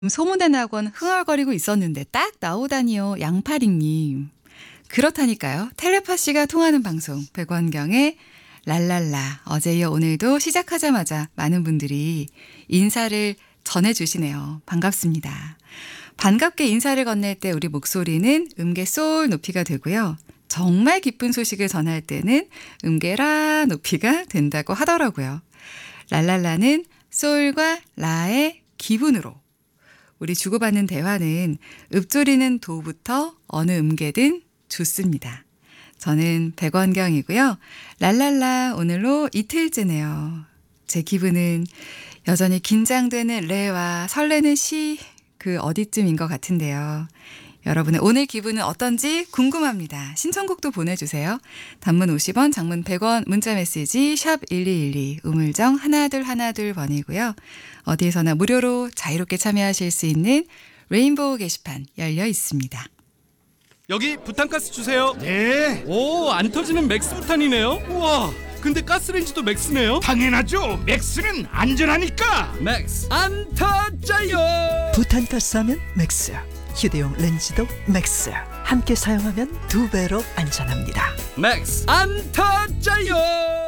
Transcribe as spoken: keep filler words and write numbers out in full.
소문난 학원 흥얼거리고 있었는데 딱 나오다니요. 양파링님. 그렇다니까요. 텔레파시가 통하는 방송 백원경의 랄랄라. 어제 이어 오늘도 시작하자마자 많은 분들이 인사를 전해주시네요. 반갑습니다. 반갑게 인사를 건넬 때 우리 목소리는 음계 솔 높이가 되고요. 정말 기쁜 소식을 전할 때는 음계 라 높이가 된다고 하더라고요. 랄랄라는 솔과 라의 기분으로 우리 주고받는 대화는 읊조리는 도부터 어느 음계든 좋습니다. 저는 백원경이고요. 랄랄라 오늘로 이틀째네요. 제 기분은 여전히 긴장되는 레와 설레는 시 그 어디쯤인 것 같은데요. 여러분의 오늘 기분은 어떤지 궁금합니다. 신청곡도 보내주세요. 단문 오십 원, 장문 백 원, 문자메시지 샵 일이일이, 우물정 하나둘 하나둘 번이고요. 어디에서나 무료로 자유롭게 참여하실 수 있는 레인보우 게시판 열려 있습니다. 여기 부탄가스 주세요. 네, 오, 안 터지는 맥스 부탄이네요. 우와, 근데 가스레인지도 맥스네요. 당연하죠. 맥스는 안전하니까. 맥스 안 터져요. 부탄가스 하면 맥스, 휴대용 렌즈도 맥스. 함께 사용하면 두 배로 안전합니다. 맥스 안 터져요.